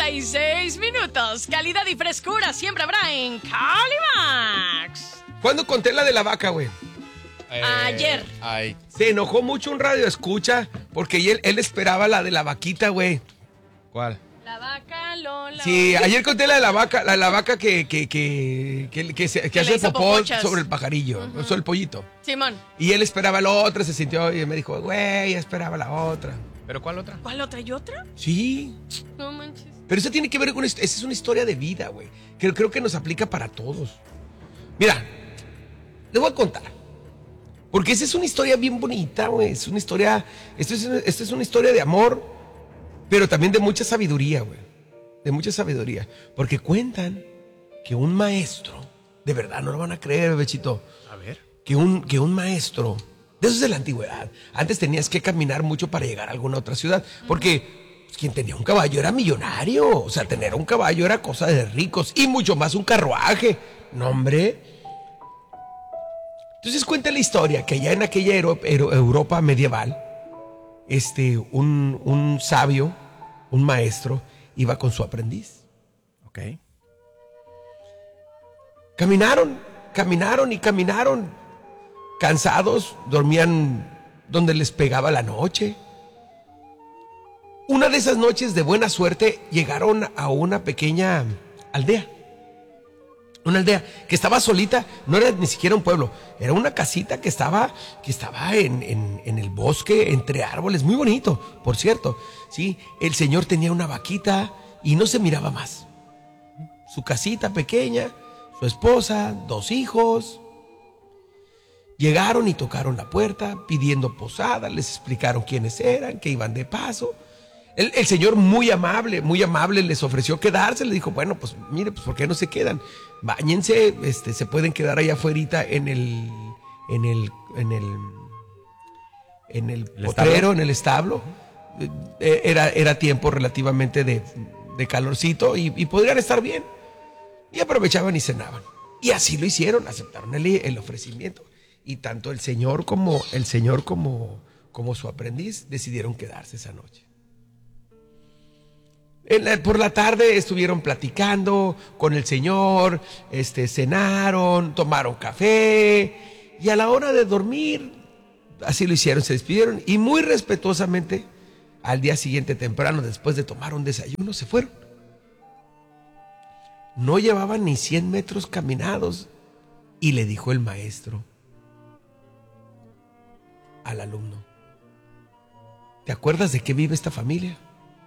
6:36. Calidad y frescura siempre habrá en Calimax. ¿Cuándo conté la de la vaca, güey? Ayer. Ay. Se enojó mucho un radio escucha porque él esperaba la de la vaquita, güey. ¿Cuál? La vaca Lola. Sí, ayer conté la de la vaca que hace hizo popó popochas. sobre el pajarillo, sobre el pollito. Simón. Y él esperaba la otra, se sintió y me dijo, güey, esperaba la otra. ¿Pero cuál otra? ¿Cuál otra y otra? Sí, No manches. pero eso tiene que ver con esa es una historia de vida, güey. Creo que nos aplica para todos. Mira, les voy a contar. Porque esa es una historia bien bonita, güey. Es una historia, esto es una historia de amor, pero también de mucha sabiduría, güey. De mucha sabiduría. Porque cuentan que un maestro, de verdad, no lo van a creer, bebechito. A ver. Que un maestro, de eso es de la antigüedad. Antes tenías que caminar mucho para llegar a alguna otra ciudad. Porque quien tenía un caballo era millonario. O sea, tener un caballo era cosa de ricos. Y mucho más un carruaje. No, hombre. Entonces cuenta la historia que allá en aquella Europa medieval, un sabio, un maestro, iba con su aprendiz. Ok. Caminaron. Cansados, dormían donde les pegaba la noche. Una de esas noches de buena suerte llegaron a una pequeña aldea. Una aldea que estaba solita, no era ni siquiera un pueblo, era una casita que estaba en el bosque, entre árboles, muy bonito, por cierto. Sí, el señor tenía una vaquita y no se miraba más. Su casita pequeña, su esposa, 2 hijos. Llegaron y tocaron la puerta pidiendo posada, les explicaron quiénes eran, que iban de paso. El señor muy amable les ofreció quedarse, le dijo, bueno, pues mire, pues ¿por qué no se quedan? Báñense, se pueden quedar allá afuera en el potrero, en el establo. Era tiempo relativamente de calorcito y podrían estar bien. Y aprovechaban y cenaban. Y así lo hicieron, aceptaron el ofrecimiento. Y tanto el señor como su aprendiz decidieron quedarse esa noche. Por la tarde estuvieron platicando con el señor, cenaron, tomaron café y a la hora de dormir, así lo hicieron, se despidieron y muy respetuosamente al día siguiente temprano, después de tomar un desayuno, se fueron. No llevaban ni 100 metros caminados y le dijo el maestro al alumno, ¿te acuerdas de qué vive esta familia?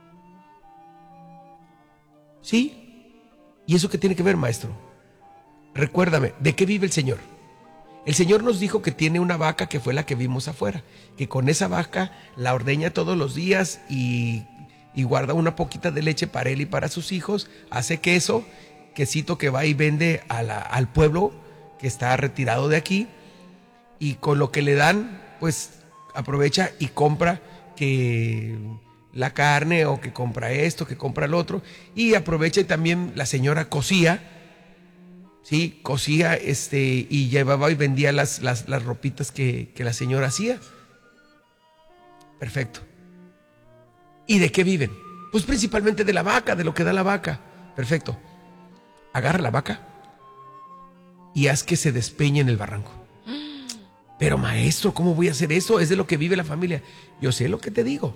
Sí. ¿Y eso qué tiene que ver, maestro? Recuérdame, ¿de qué vive el Señor? El Señor nos dijo que tiene una vaca que fue la que vimos afuera, que con esa vaca la ordeña todos los días y guarda una poquita de leche para él y para sus hijos, hace quesito que va y vende al pueblo que está retirado de aquí y con lo que le dan, pues aprovecha y compra que la carne o que compra esto, que compra lo otro y aprovecha y también la señora cosía, sí, cosía y llevaba y vendía las ropitas que la señora hacía. Perfecto. ¿Y de qué viven? Pues principalmente de la vaca, de lo que da la vaca. Perfecto. Agarra la vaca y haz que se despeñe en el barranco. Pero maestro, ¿cómo voy a hacer eso? Es de lo que vive la familia. Yo sé lo que te digo.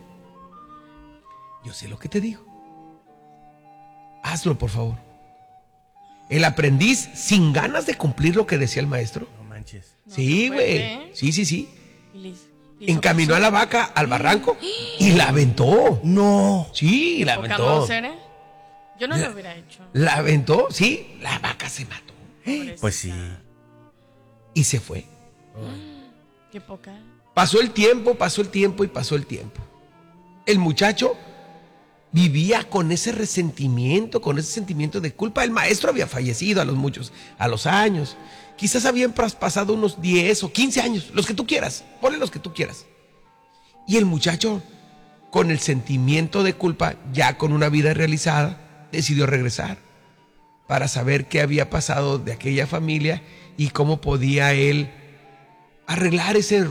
Hazlo, por favor. El aprendiz, sin ganas de cumplir lo que decía el maestro. No manches. Sí, güey. ¿eh? Sí. Encaminó a la vaca al barranco y la aventó. No. Sí, la Poca aventó. más, ¿eh? Yo no lo hubiera hecho. La aventó, sí. La vaca se mató. Pues sí. Y se fue. Qué poca. Pasó el tiempo. El muchacho vivía con ese resentimiento, con ese sentimiento de culpa. El maestro había fallecido a los años. Quizás habían pasado unos 10 o 15 años, los que tú quieras, ponle los que tú quieras. Y el muchacho, con el sentimiento de culpa, ya con una vida realizada, decidió regresar para saber qué había pasado de aquella familia y cómo podía él arreglar ese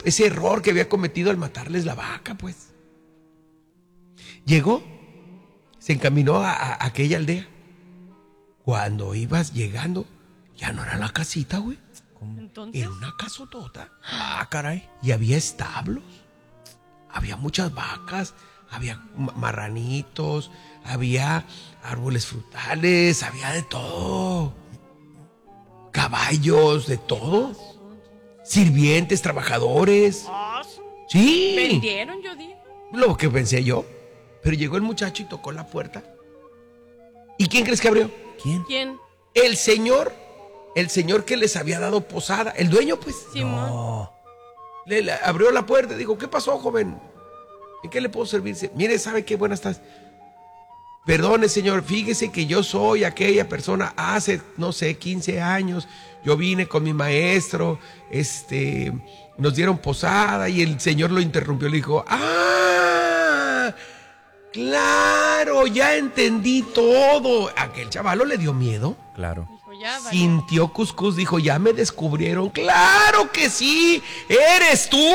error que había cometido al matarles la vaca, pues. Llegó se encaminó a aquella aldea. Cuando ibas llegando, ya no era la casita, güey. Entonces, Era una casotota. Ah, caray. Y había establos. Había muchas vacas. Había marranitos. Había árboles frutales. Había de todo. Caballos, de todo. Sirvientes, trabajadores. Sí. vendieron, yo digo. Lo que pensé yo. Pero llegó el muchacho y tocó la puerta. ¿Y quién crees que abrió? ¿Quién? ¿Quién? El señor que les había dado posada. El dueño, pues. Simón. Oh, Le abrió la puerta y dijo, ¿qué pasó, joven? ¿En qué le puedo servirse? Mire, ¿sabe qué? Buenas tardes. Perdone, señor, fíjese que yo soy aquella persona hace, no sé, 15 años. Yo vine con mi maestro, nos dieron posada y el señor lo interrumpió. Le dijo, ¡ah! ¡Claro! Ya entendí todo. Aquel chavalo le dio miedo. claro. Dijo, ya, vale. Sintió cuscús, dijo, ya me descubrieron. ¡Claro que sí! ¡Eres tú!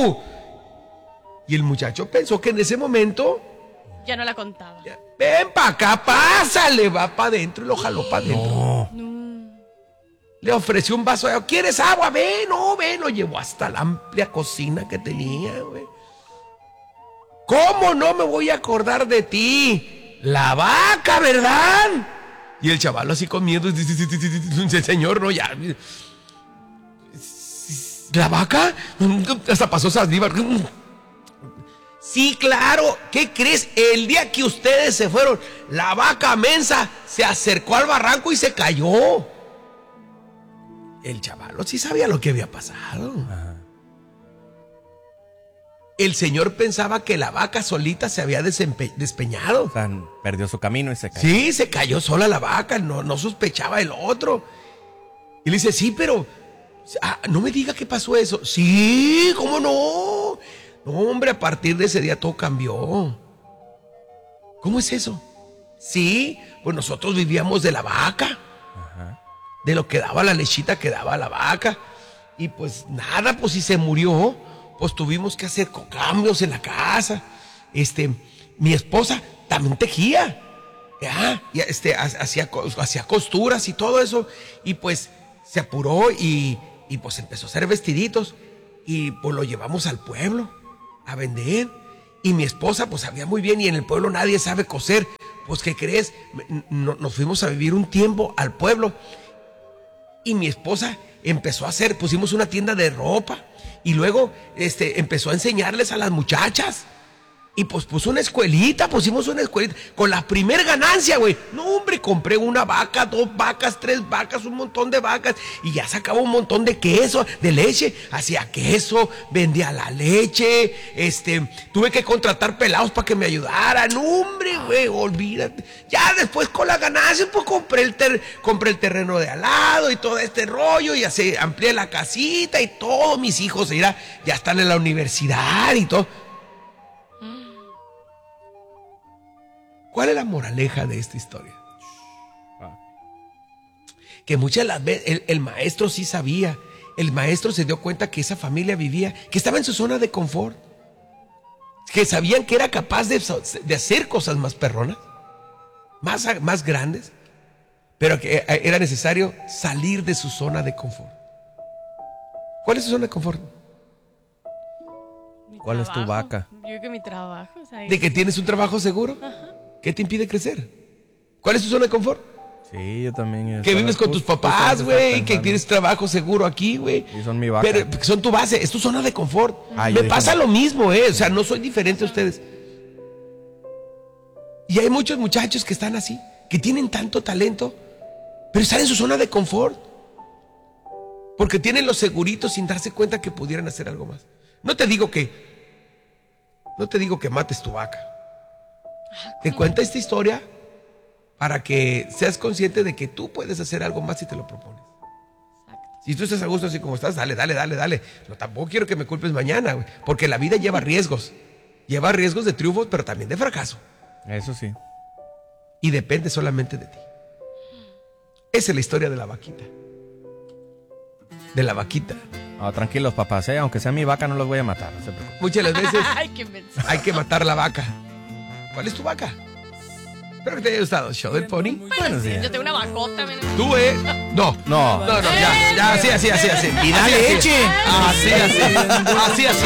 Y el muchacho pensó que en ese momento, Ya no la contaba. ven para acá, pásale, va para adentro y lo jaló para adentro. No. Le ofreció un vaso de agua. ¿Quieres agua? Ven, no, ven. Lo llevó hasta la amplia cocina que tenía, güey. ¿Cómo no me voy a acordar de ti? La vaca, ¿verdad? Y el chaval así con miedo, dice, señor, no, ya. ¿La vaca? Hasta pasó saliva. Sí, claro. ¿Qué crees? El día que ustedes se fueron, la vaca mensa se acercó al barranco y se cayó. El chavalo sí sabía lo que había pasado. Ajá. El señor pensaba que la vaca solita se había despeñado. O sea, perdió su camino y se cayó. Sí, se cayó sola la vaca, no sospechaba el otro. Y le dice, sí, pero no me diga qué pasó eso. Sí, ¿cómo no? No, hombre, a partir de ese día todo cambió. ¿Cómo es eso? Sí, pues nosotros vivíamos de la vaca, Ajá. de lo que daba la lechita que daba la vaca. Y pues nada, pues si se murió, pues tuvimos que hacer cambios en la casa. Mi esposa también tejía. Ya, hacía costuras y todo eso. Y pues se apuró y pues empezó a hacer vestiditos. Y pues lo llevamos al pueblo a vender. Y mi esposa pues sabía muy bien y en el pueblo nadie sabe coser. Pues ¿qué crees? Nos fuimos a vivir un tiempo al pueblo. Y mi esposa empezó a hacer, pusimos una tienda de ropa. Y luego empezó a enseñarles a las muchachas. Y pues pusimos una escuelita. Con la primer ganancia, güey. No, hombre, compré una vaca, 2 vacas, 3 vacas, un montón de vacas. Y ya sacaba un montón de queso, de leche. Hacía queso, vendía la leche. Tuve que contratar pelados para que me ayudaran. No, hombre, güey, olvídate. Ya después con la ganancia, pues compré el terreno de al lado y todo este rollo. Y así amplié la casita y todos mis hijos ya están en la universidad y todo. ¿Cuál es la moraleja de esta historia? Que muchas de las veces el maestro sí sabía. El maestro se dio cuenta que esa familia vivía, que estaba en su zona de confort. Que sabían que era capaz de hacer cosas más perronas, más grandes. Pero que era necesario salir de su zona de confort. ¿Cuál es su zona de confort? Mi ¿Cuál es tu trabajo. vaca? Yo creo que mi trabajo. O sea, ¿De que tienes un trabajo seguro? ¿Qué te impide crecer? ¿Cuál es tu zona de confort? Sí, yo también. Que vives con tus papás, güey, que tienes trabajo seguro aquí, güey. Y son mi vaca. Pero son tu base, es tu zona de confort. Ah, yo Me dije pasa no. lo mismo, o sea, no soy diferente a ustedes. Y hay muchos muchachos que están así, que tienen tanto talento, pero están en su zona de confort. Porque tienen los seguritos sin darse cuenta que pudieran hacer algo más. No te digo que mates tu vaca. Te cuento esta historia para que seas consciente de que tú puedes hacer algo más si te lo propones. Si tú estás a gusto así como estás, dale. No, tampoco quiero que me culpes mañana, güey, porque la vida lleva riesgos. Lleva riesgos de triunfo, pero también de fracaso. Eso sí. Y depende solamente de ti. Esa es la historia de la vaquita. De la vaquita. No, tranquilos, papás, aunque sea mi vaca, no los voy a matar. No se preocupen. Muchas de las veces Ay, qué mensaje. hay que matar la vaca. ¿Cuál es tu vaca? Espero que te haya gustado el show del pony. Bueno, sí. Yo tengo una bacota. Mira. Tú, no. No. No, ya, así. Y dale Así, leche. Así.